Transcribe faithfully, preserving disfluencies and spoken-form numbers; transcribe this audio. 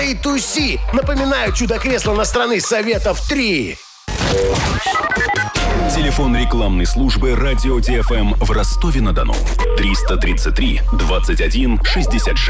и туси. Напоминаю, чудо-кресло на страны Советов три. Телефон рекламной службы «Радио ТФМ» в Ростове-на-Дону. триста тридцать три двадцать один шестьдесят шесть.